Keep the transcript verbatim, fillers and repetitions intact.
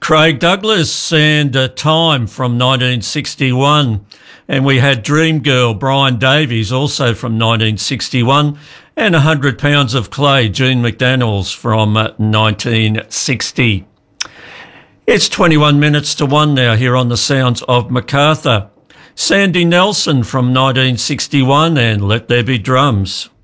Craig Douglas and uh, Time from nineteen sixty-one. And we had Dream Girl, Brian Davies, also from nineteen sixty-one. And one hundred pounds of Clay, Gene McDaniels from uh, nineteen sixty. It's twenty-one minutes to one now here on the Sounds of Macarthur. Sandy Nelson from nineteen sixty-one and Let There Be Drums.